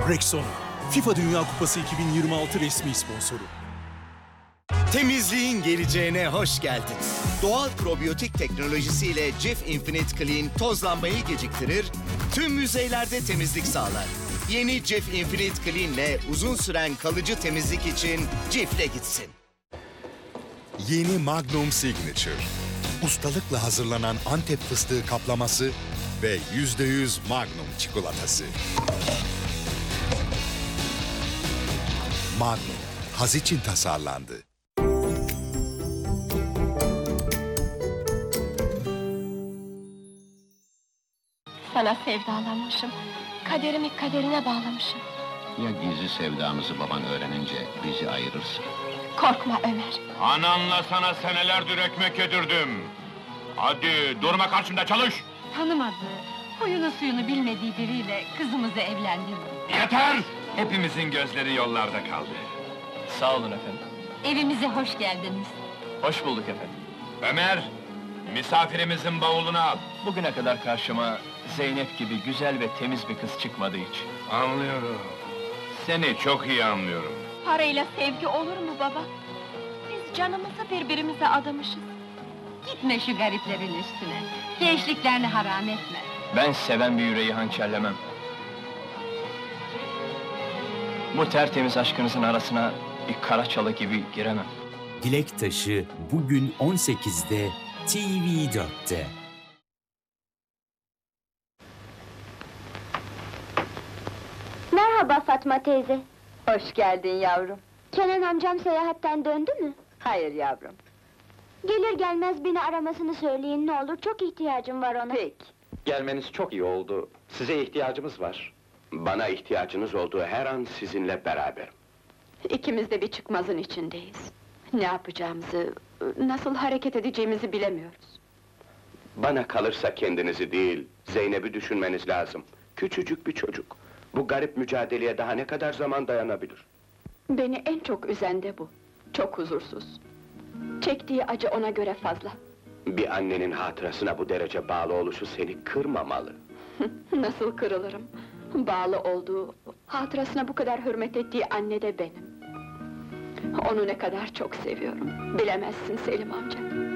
Rexona, FIFA Dünya Kupası 2026 resmi sponsoru. Temizliğin geleceğine hoş geldin. Doğal probiyotik teknolojisiyle Cif Infinite Clean tozlanmayı geciktirir, tüm yüzeylerde temizlik sağlar. Yeni Cif Infinite Clean ile uzun süren kalıcı temizlik için Cif'le gitsin. Yeni Magnum Signature. Ustalıkla hazırlanan Antep fıstığı kaplaması ve %100 Magnum çikolatası. Magnum, haz için tasarlandı. Sana sevdalanmışım. Kaderimi kaderine bağlamışım. Ya gizli sevdamızı baban öğrenince bizi ayırırsın? Korkma Ömer. Ananla sana senelerdir ekmek yedirdim. Hadi durma karşımda, çalış! Tanımadığı, huyunu suyunu bilmediği biriyle kızımızı evlendirdi. Yeter! Hepimizin gözleri yollarda kaldı. Sağ olun efendim. Evimize hoş geldiniz. Hoş bulduk efendim. Ömer, misafirimizin bavulunu al. Bugüne kadar karşıma Zeynep gibi güzel ve temiz bir kız çıkmadı hiç. Anlıyorum. Seni çok iyi anlıyorum. Parayla sevgi olur mu baba? Biz canımızı birbirimize adamışız. Gitme şu gariplerin üstüne. Gençliklerini haram etme. Ben seven bir yüreği hançerlemem. Bu tertemiz aşkınızın arasına bir kara çalı gibi giremem. Dilek Taşı bugün 18'de TV4'te. Merhaba Fatma teyze. Hoş geldin yavrum. Kenan amcam seyahatten döndü mü? Hayır yavrum. Gelir gelmez beni aramasını söyleyin ne olur, çok ihtiyacım var ona. Peki. Gelmeniz çok iyi oldu. Size ihtiyacımız var. Bana ihtiyacınız olduğu her an sizinle beraberim. İkimiz de bir çıkmazın içindeyiz. Ne yapacağımızı, nasıl hareket edeceğimizi bilemiyoruz. Bana kalırsa kendinizi değil, Zeynep'i düşünmeniz lazım. Küçücük bir çocuk. Bu garip mücadeleye daha ne kadar zaman dayanabilir? Beni en çok üzen de bu. Çok huzursuz. Çektiği acı ona göre fazla. Bir annenin hatırasına bu derece bağlı oluşu seni kırmamalı. Nasıl kırılırım? Bağlı olduğu, hatırasına bu kadar hürmet ettiği anne de benim. Onu ne kadar çok seviyorum, bilemezsin Selim amca.